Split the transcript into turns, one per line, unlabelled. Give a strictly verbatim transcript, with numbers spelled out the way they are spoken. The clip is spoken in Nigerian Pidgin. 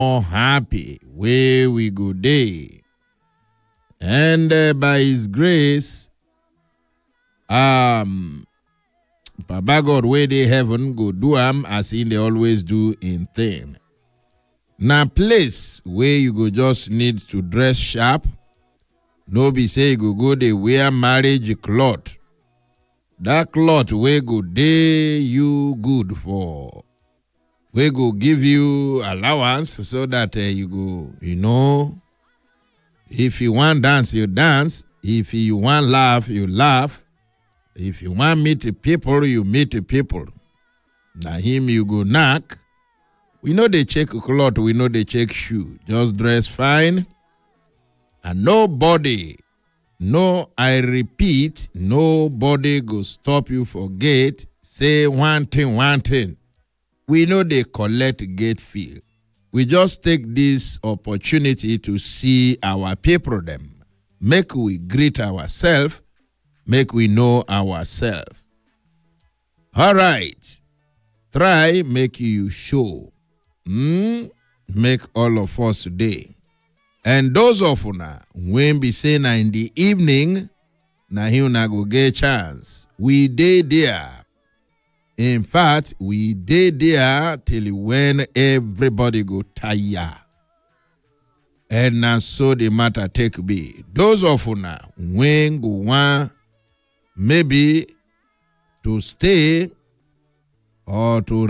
more happy where we go day. And uh, by his grace, um, Baba God where they heaven go do am as in they always do in thing. Now place where you go just need to dress sharp. No be say you go go they wear marriage cloth. That cloth where go day you good for. We go give you allowance so that uh, you go, you know, if you want dance, you dance. If you want laugh, you laugh. If you want meet the people, you meet the people. Now him you go knock. We know they check cloth, we know they check shoe. Just dress fine. And nobody, no, I repeat, nobody go stop you for gate. Say one thing, one thing. We know they collect gate fee. We just take this opportunity to see our people them. Make we greet ourselves. Make we know ourselves. All right. Try make you show. Hmm? Make all of us today. And those of una when be saying in the evening, na he una go get chance. We dey there. In fact, we dey there till when everybody go tire. And now so the matter take be. Those of una when go want maybe to stay or to